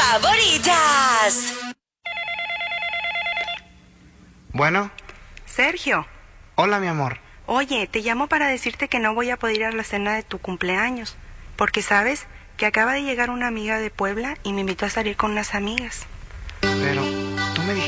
favoritas. Bueno. Sergio. Hola, mi amor. Oye, te llamo para decirte que no voy a poder ir a la cena de tu cumpleaños, porque sabes que acaba de llegar una amiga de Puebla y me invitó a salir con unas amigas.